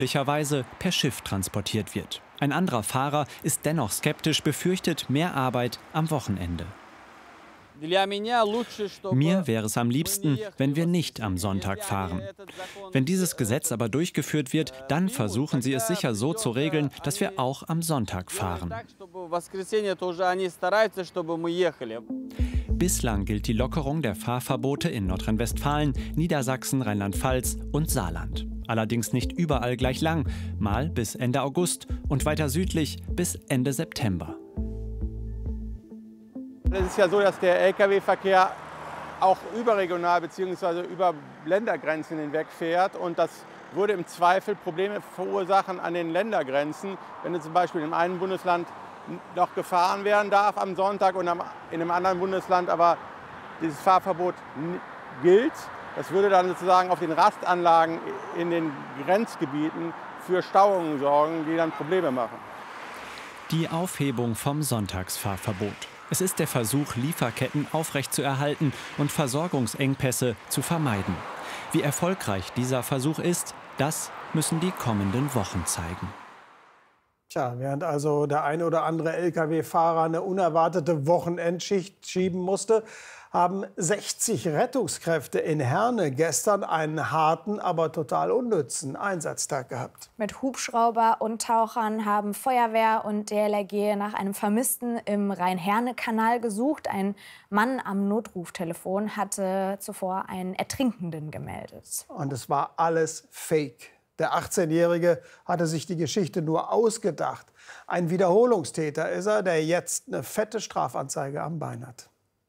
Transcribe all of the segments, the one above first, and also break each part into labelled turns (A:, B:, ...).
A: möglicherweise per Schiff transportiert wird. Ein anderer Fahrer ist dennoch skeptisch, befürchtet mehr Arbeit am Wochenende. Mir wäre es am liebsten, wenn wir nicht am Sonntag fahren. Wenn dieses Gesetz aber durchgeführt wird, dann versuchen sie es sicher so zu regeln, dass wir auch am Sonntag fahren. Bislang gilt die Lockerung der Fahrverbote in Nordrhein-Westfalen, Niedersachsen, Rheinland-Pfalz und Saarland. Allerdings nicht überall gleich lang, mal bis Ende August und weiter südlich bis Ende September.
B: Es ist ja so, dass der Lkw-Verkehr auch überregional bzw. über Ländergrenzen hinweg fährt. Und das würde im Zweifel Probleme verursachen an den Ländergrenzen. Wenn zum Beispiel in einem Bundesland noch gefahren werden darf am Sonntag und in einem anderen Bundesland aber dieses Fahrverbot gilt. Das würde dann sozusagen auf den Rastanlagen in den Grenzgebieten für Stauungen sorgen, die dann Probleme machen.
A: Die Aufhebung vom Sonntagsfahrverbot. Es ist der Versuch, Lieferketten aufrechtzuerhalten und Versorgungsengpässe zu vermeiden. Wie erfolgreich dieser Versuch ist, das müssen die kommenden Wochen zeigen.
C: Tja, während also der ein oder andere Lkw-Fahrer eine unerwartete Wochenendschicht schieben musste, haben 60 Rettungskräfte in Herne gestern einen harten, aber total unnützen Einsatztag gehabt.
D: Mit Hubschrauber und Tauchern haben Feuerwehr und DLRG nach einem Vermissten im Rhein-Herne-Kanal gesucht. Ein Mann am Notruftelefon hatte zuvor einen Ertrinkenden gemeldet.
C: Und es war alles Fake. Der 18-Jährige hatte sich die Geschichte nur ausgedacht. Ein Wiederholungstäter ist er, der jetzt eine fette Strafanzeige am Bein hat.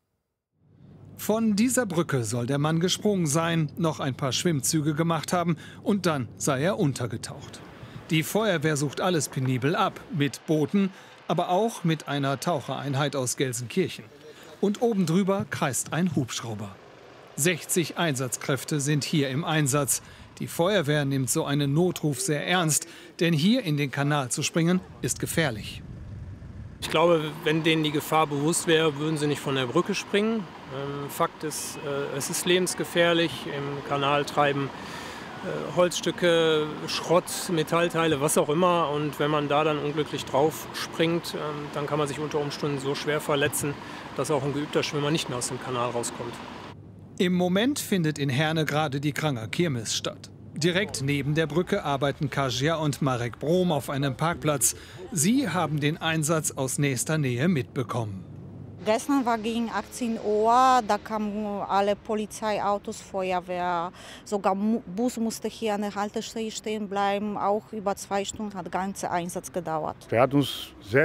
E: Von dieser Brücke soll der Mann gesprungen sein, noch ein paar Schwimmzüge gemacht haben und dann sei er untergetaucht. Die Feuerwehr sucht alles penibel ab, mit Booten, aber auch mit einer Tauchereinheit aus Gelsenkirchen. Und oben drüber kreist ein Hubschrauber. 60 Einsatzkräfte sind hier im Einsatz. Die Feuerwehr nimmt so einen Notruf sehr ernst, denn hier in den Kanal zu springen ist gefährlich.
F: Ich glaube, wenn denen die Gefahr bewusst wäre, würden sie nicht von der Brücke springen. Fakt ist, es ist lebensgefährlich. Im Kanal treiben Holzstücke, Schrott, Metallteile, was auch immer. Und wenn man da dann unglücklich drauf springt, dann kann man sich unter Umständen so schwer verletzen, dass auch ein geübter Schwimmer nicht mehr aus dem Kanal rauskommt.
E: Im Moment findet in Herne gerade die Kranger Kirmes statt. Direkt neben der Brücke arbeiten Kasia und Marek Brom auf einem Parkplatz. Sie haben den Einsatz aus nächster Nähe mitbekommen.
G: Gestern war gegen 18 Uhr, da kamen alle Polizeiautos, Feuerwehr, sogar Bus musste hier an der Haltestelle stehen bleiben. Auch über 2 Stunden hat der ganze Einsatz gedauert.
H: Der hat uns sehr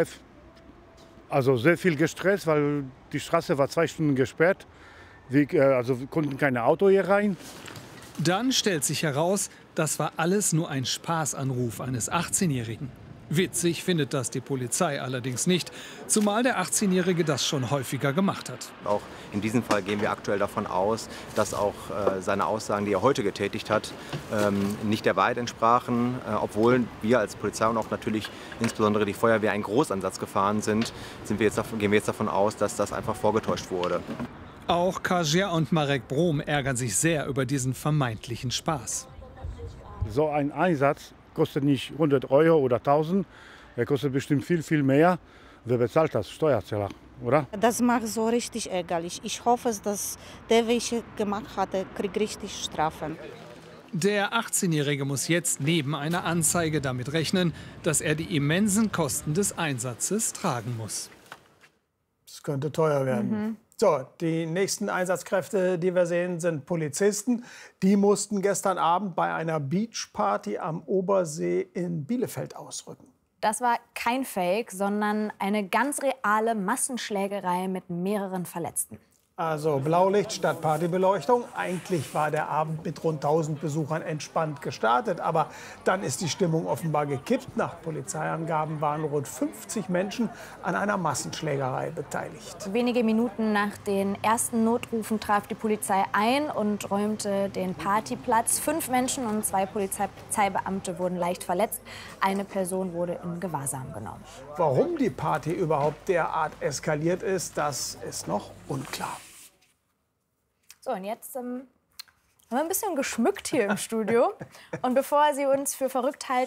H: viel gestresst, weil die Straße war 2 Stunden gesperrt. Wir konnten keine Auto hier rein.
E: Dann stellt sich heraus, das war alles nur ein Spaßanruf eines 18-Jährigen. Witzig findet das die Polizei allerdings nicht, zumal der 18-Jährige das schon häufiger gemacht hat.
I: Auch in diesem Fall gehen wir aktuell davon aus, dass auch seine Aussagen, die er heute getätigt hat, nicht der Wahrheit entsprachen. Obwohl wir als Polizei und auch natürlich insbesondere die Feuerwehr einen Großansatz gefahren sind, gehen wir jetzt davon aus, dass das einfach vorgetäuscht wurde.
E: Auch Kasia und Marek Brom ärgern sich sehr über diesen vermeintlichen Spaß.
H: So ein Einsatz kostet nicht 100 € oder 1000, er kostet bestimmt viel, viel mehr. Wer bezahlt das? Steuerzahler, oder?
G: Das macht so richtig ärgerlich. Ich hoffe, dass der, welcher gemacht hat, kriegt richtig Strafen.
E: Der 18-Jährige muss jetzt neben einer Anzeige damit rechnen, dass er die immensen Kosten des Einsatzes tragen muss.
C: Das könnte teuer werden. So, die nächsten Einsatzkräfte, die wir sehen, sind Polizisten. Die mussten gestern Abend bei einer Beachparty am Obersee in Bielefeld ausrücken.
D: Das war kein Fake, sondern eine ganz reale Massenschlägerei mit mehreren Verletzten.
C: Also Blaulicht statt Partybeleuchtung. Eigentlich war der Abend mit rund 1000 Besuchern entspannt gestartet. Aber dann ist die Stimmung offenbar gekippt. Nach Polizeiangaben waren rund 50 Menschen an einer Massenschlägerei beteiligt.
D: Wenige Minuten nach den ersten Notrufen traf die Polizei ein und räumte den Partyplatz. 5 Menschen und 2 Polizeibeamte wurden leicht verletzt. Eine Person wurde in Gewahrsam genommen.
C: Warum die Party überhaupt derart eskaliert ist, das ist noch unklar.
D: So, und jetzt haben wir ein bisschen geschmückt hier im Studio. Und bevor Sie uns für verrückt halten,